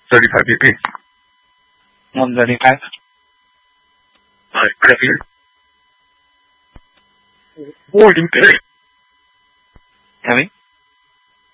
35 degrees. 135. Right here. Boarding day. Coming.